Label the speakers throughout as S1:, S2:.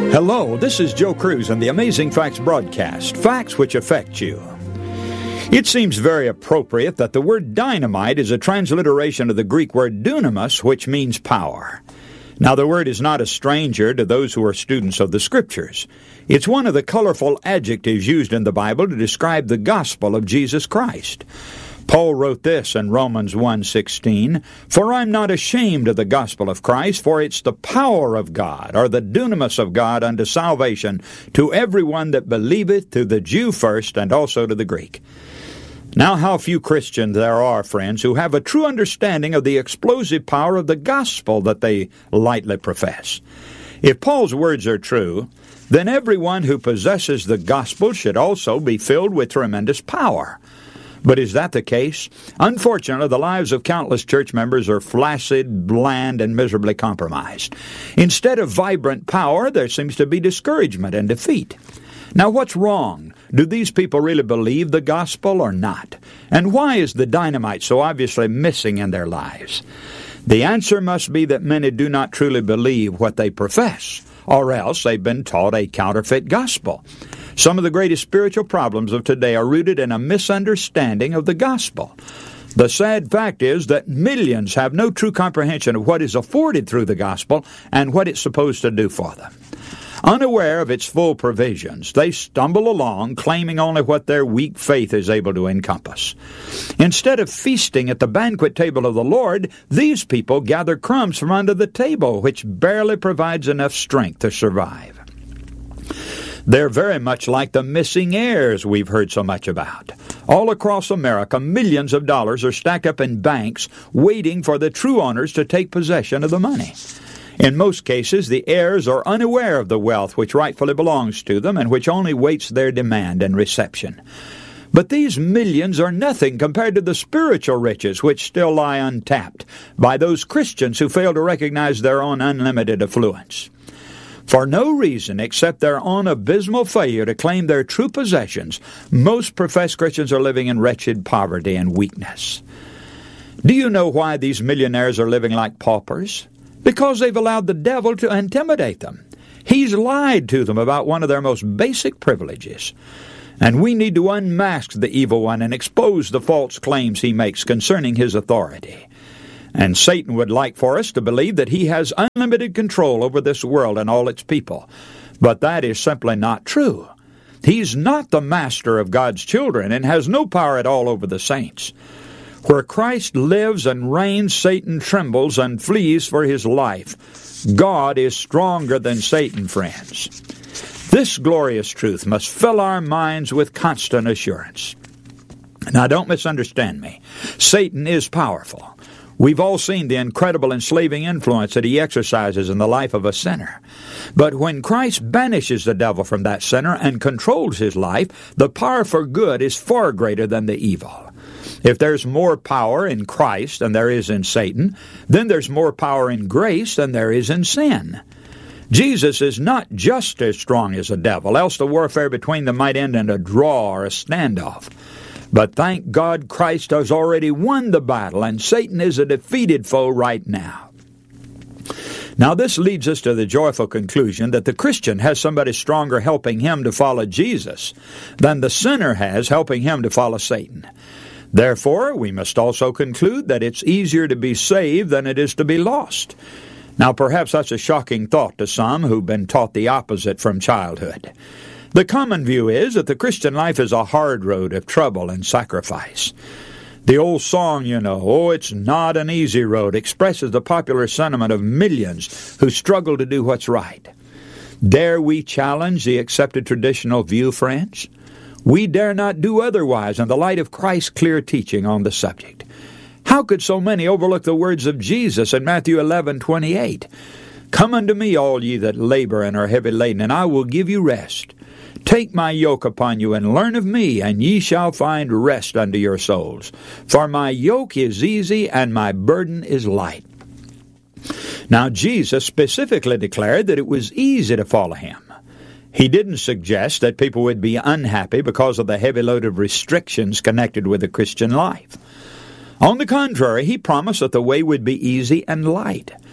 S1: Hello, this is Joe Cruz and the Amazing Facts broadcast, facts which affect you. It seems very appropriate that the word dynamite is a transliteration of the Greek word dunamis, which means power. Now, the word is not a stranger to those who are students of the Scriptures. It's one of the colorful adjectives used in the Bible to describe the gospel of Jesus Christ. Paul wrote this in Romans 1:16, "For I'm not ashamed of the gospel of Christ, for it's the power of God, or the dunamis of God unto salvation, to everyone that believeth, to the Jew first, and also to the Greek." Now, how few Christians there are, friends, who have a true understanding of the explosive power of the gospel that they lightly profess. If Paul's words are true, then everyone who possesses the gospel should also be filled with tremendous power. But is that the case? Unfortunately, the lives of countless church members are flaccid, bland, and miserably compromised. Instead of vibrant power, there seems to be discouragement and defeat. Now, what's wrong? Do these people really believe the gospel or not? And why is the dynamite so obviously missing in their lives? The answer must be that many do not truly believe what they profess, or else they've been taught a counterfeit gospel. Some of the greatest spiritual problems of today are rooted in a misunderstanding of the gospel. The sad fact is that millions have no true comprehension of what is afforded through the gospel and what it's supposed to do for them. Unaware of its full provisions, they stumble along claiming only what their weak faith is able to encompass. Instead of feasting at the banquet table of the Lord, these people gather crumbs from under the table, which barely provides enough strength to survive. They're very much like the missing heirs we've heard so much about. All across America, millions of dollars are stacked up in banks waiting for the true owners to take possession of the money. In most cases, the heirs are unaware of the wealth which rightfully belongs to them and which only waits their demand and reception. But these millions are nothing compared to the spiritual riches which still lie untapped by those Christians who fail to recognize their own unlimited affluence. For no reason except their own abysmal failure to claim their true possessions, most professed Christians are living in wretched poverty and weakness. Do you know why these millionaires are living like paupers? Because they've allowed the devil to intimidate them. He's lied to them about one of their most basic privileges. And we need to unmask the evil one and expose the false claims he makes concerning his authority. And Satan would like for us to believe that he has unlimited control over this world and all its people. But that is simply not true. He's not the master of God's children and has no power at all over the saints. Where Christ lives and reigns, Satan trembles and flees for his life. God is stronger than Satan, friends. This glorious truth must fill our minds with constant assurance. Now, don't misunderstand me. Satan is powerful. We've all seen the incredible enslaving influence that he exercises in the life of a sinner. But when Christ banishes the devil from that sinner and controls his life, the power for good is far greater than the evil. If there's more power in Christ than there is in Satan, then there's more power in grace than there is in sin. Jesus is not just as strong as the devil, else the warfare between them might end in a draw or a standoff. But thank God Christ has already won the battle, and Satan is a defeated foe right now. Now this leads us to the joyful conclusion that the Christian has somebody stronger helping him to follow Jesus than the sinner has helping him to follow Satan. Therefore, we must also conclude that it's easier to be saved than it is to be lost. Now perhaps that's a shocking thought to some who've been taught the opposite from childhood. The common view is that the Christian life is a hard road of trouble and sacrifice. The old song, "Oh, it's not an easy road," expresses the popular sentiment of millions who struggle to do what's right. Dare we challenge the accepted traditional view, friends? We dare not do otherwise in the light of Christ's clear teaching on the subject. How could so many overlook the words of Jesus in Matthew 11:28? "Come unto me, all ye that labor and are heavy laden, and I will give you rest. Take my yoke upon you, and learn of me, and ye shall find rest unto your souls. For my yoke is easy, and my burden is light." Now, Jesus specifically declared that it was easy to follow him. He didn't suggest that people would be unhappy because of the heavy load of restrictions connected with the Christian life. On the contrary, he promised that the way would be easy and light.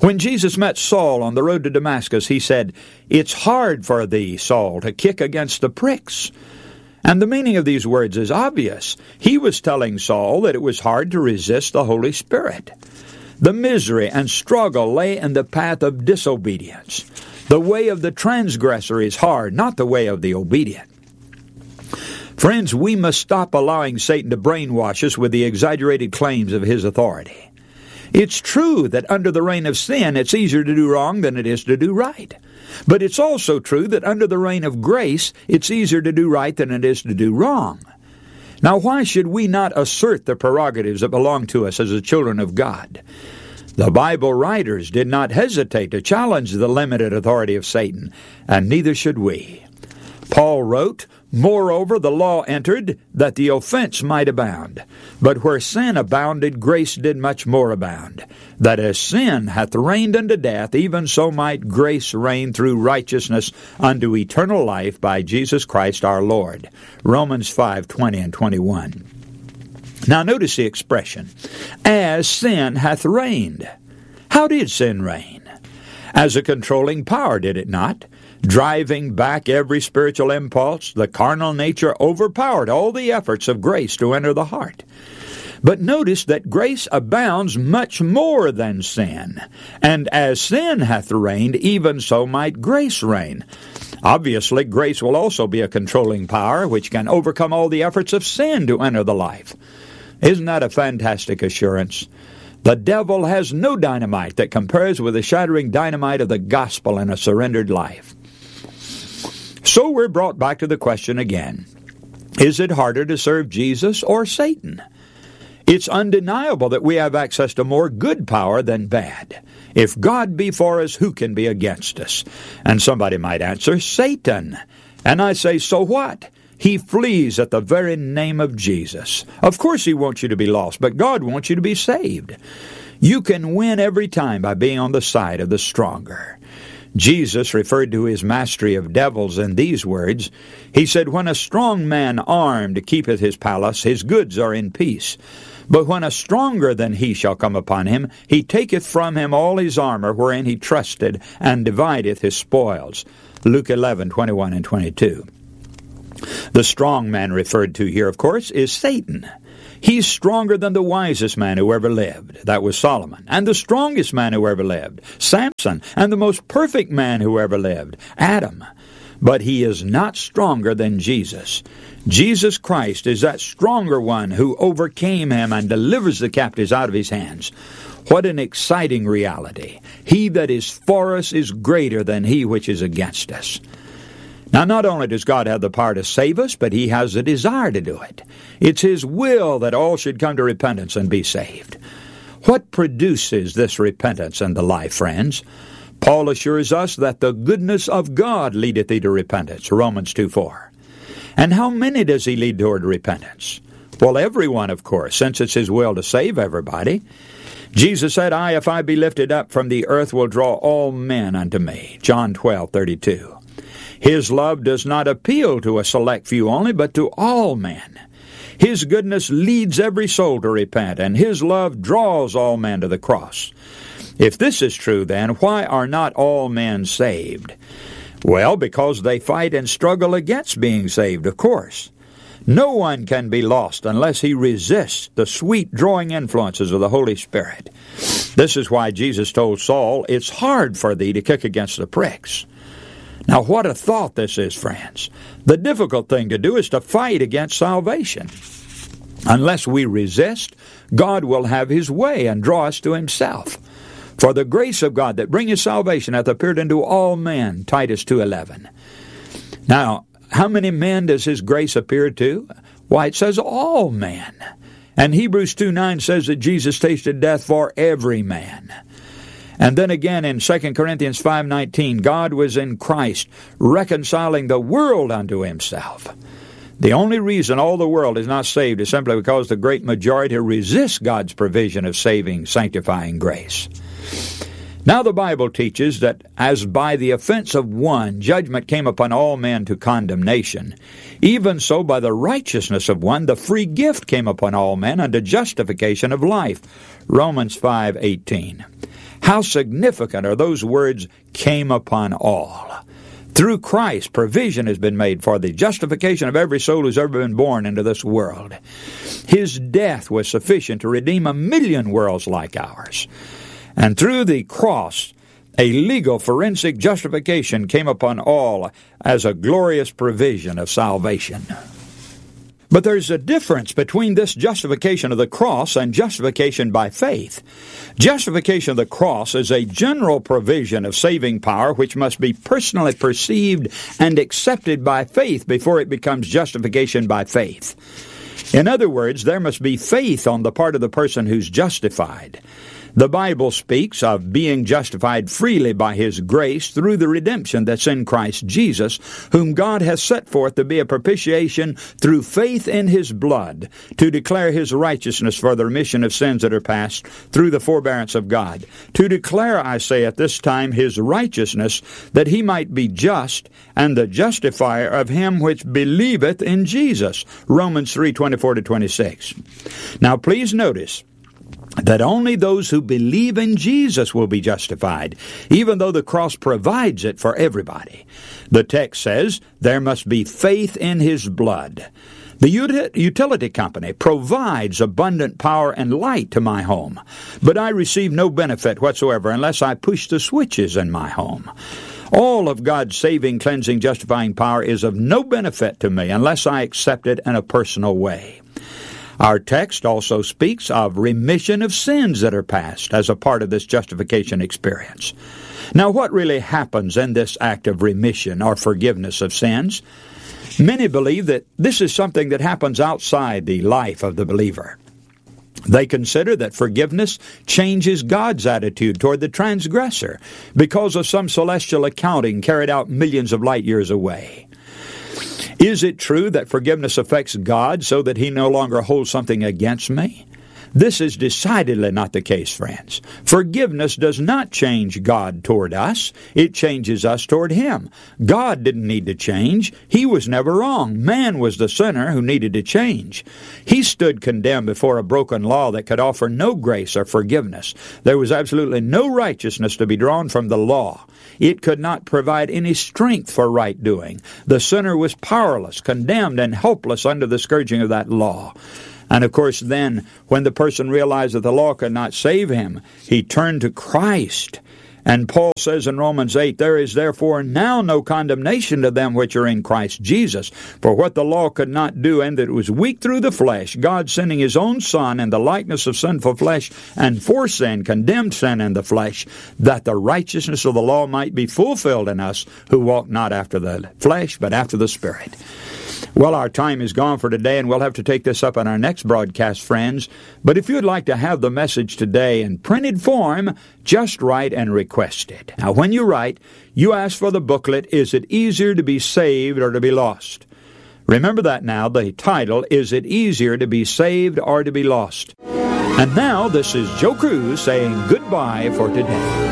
S1: When Jesus met Saul on the road to Damascus, he said, "It's hard for thee, Saul, to kick against the pricks." And the meaning of these words is obvious. He was telling Saul that it was hard to resist the Holy Spirit. The misery and struggle lay in the path of disobedience. The way of the transgressor is hard, not the way of the obedient. Friends, we must stop allowing Satan to brainwash us with the exaggerated claims of his authority. It's true that under the reign of sin, it's easier to do wrong than it is to do right. But it's also true that under the reign of grace, it's easier to do right than it is to do wrong. Now, why should we not assert the prerogatives that belong to us as the children of God? The Bible writers did not hesitate to challenge the limited authority of Satan, and neither should we. Paul wrote, "Moreover, the law entered, that the offense might abound. But where sin abounded, grace did much more abound. That as sin hath reigned unto death, even so might grace reign through righteousness unto eternal life by Jesus Christ our Lord." Romans 5:20 and 21. Now notice the expression, "as sin hath reigned." How did sin reign? As a controlling power, did it not? Driving back every spiritual impulse, the carnal nature overpowered all the efforts of grace to enter the heart. But notice that grace abounds much more than sin. And as sin hath reigned, even so might grace reign. Obviously, grace will also be a controlling power which can overcome all the efforts of sin to enter the life. Isn't that a fantastic assurance? The devil has no dynamite that compares with the shattering dynamite of the gospel in a surrendered life. So we're brought back to the question again. Is it harder to serve Jesus or Satan? It's undeniable that we have access to more good power than bad. If God be for us, who can be against us? And somebody might answer, Satan. And I say, so what? He flees at the very name of Jesus. Of course he wants you to be lost, but God wants you to be saved. You can win every time by being on the side of the stronger. Jesus referred to his mastery of devils in these words. He said, "When a strong man armed keepeth his palace, his goods are in peace. But when a stronger than he shall come upon him, he taketh from him all his armor wherein he trusted, and divideth his spoils." Luke 11:21 and 22. The strong man referred to here, of course, is Satan. He's stronger than the wisest man who ever lived. That was Solomon. And the strongest man who ever lived, Samson. And the most perfect man who ever lived, Adam. But he is not stronger than Jesus. Jesus Christ is that stronger one who overcame him and delivers the captives out of his hands. What an exciting reality. He that is for us is greater than he which is against us. Now, not only does God have the power to save us, but he has the desire to do it. It's his will that all should come to repentance and be saved. What produces this repentance and the life, friends? Paul assures us that the goodness of God leadeth thee to repentance, Romans 2:4. And how many does he lead toward repentance? Well, everyone, of course, since it's his will to save everybody. Jesus said, if I be lifted up from the earth, will draw all men unto me, John 12:32. His love does not appeal to a select few only, but to all men. His goodness leads every soul to repent, and his love draws all men to the cross. If this is true, then, why are not all men saved? Well, because they fight and struggle against being saved, of course. No one can be lost unless he resists the sweet drawing influences of the Holy Spirit. This is why Jesus told Saul, "It's hard for thee to kick against the pricks." Now, what a thought this is, friends. The difficult thing to do is to fight against salvation. Unless we resist, God will have his way and draw us to himself. For the grace of God that bringeth salvation hath appeared unto all men, Titus 2:11. Now, how many men does his grace appear to? Why, it says all men. And Hebrews 2:9 says that Jesus tasted death for every man. And then again in 2 Corinthians 5:19, God was in Christ, reconciling the world unto himself. The only reason all the world is not saved is simply because the great majority resists God's provision of saving, sanctifying grace. Now the Bible teaches that as by the offense of one judgment came upon all men to condemnation, even so by the righteousness of one the free gift came upon all men unto justification of life. Romans 5:18. How significant are those words, came upon all? Through Christ, provision has been made for the justification of every soul who's ever been born into this world. His death was sufficient to redeem 1,000,000 worlds like ours. And through the cross, a legal forensic justification came upon all as a glorious provision of salvation. But there's a difference between this justification of the cross and justification by faith. Justification of the cross is a general provision of saving power which must be personally perceived and accepted by faith before it becomes justification by faith. In other words, there must be faith on the part of the person who's justified. The Bible speaks of being justified freely by His grace through the redemption that's in Christ Jesus, whom God has set forth to be a propitiation through faith in His blood, to declare His righteousness for the remission of sins that are past through the forbearance of God. To declare, I say, at this time His righteousness, that He might be just, and the justifier of him which believeth in Jesus. Romans 3:24-26. Now please notice that only those who believe in Jesus will be justified, even though the cross provides it for everybody. The text says there must be faith in His blood. The utility company provides abundant power and light to my home, but I receive no benefit whatsoever unless I push the switches in my home. All of God's saving, cleansing, justifying power is of no benefit to me unless I accept it in a personal way. Our text also speaks of remission of sins that are past as a part of this justification experience. Now, what really happens in this act of remission or forgiveness of sins? Many believe that this is something that happens outside the life of the believer. They consider that forgiveness changes God's attitude toward the transgressor because of some celestial accounting carried out millions of light years away. Is it true that forgiveness affects God so that He no longer holds something against me? This is decidedly not the case, friends. Forgiveness does not change God toward us. It changes us toward Him. God didn't need to change. He was never wrong. Man was the sinner who needed to change. He stood condemned before a broken law that could offer no grace or forgiveness. There was absolutely no righteousness to be drawn from the law. It could not provide any strength for right doing. The sinner was powerless, condemned, and helpless under the scourging of that law. And of course then, when the person realized that the law could not save him, he turned to Christ. And Paul says in Romans 8, there is therefore now no condemnation to them which are in Christ Jesus. For what the law could not do, and that it was weak through the flesh, God sending His own Son in the likeness of sinful flesh, and for sin condemned sin in the flesh, that the righteousness of the law might be fulfilled in us who walk not after the flesh, but after the Spirit. Well, our time is gone for today, and we'll have to take this up on our next broadcast, friends. But if you'd like to have the message today in printed form, just write and request it. Now, when you write, you ask for the booklet, Is It Easier to Be Saved or to Be Lost? Remember that now. The title, Is It Easier to Be Saved or to Be Lost? And now, this is Joe Cruz saying goodbye for today.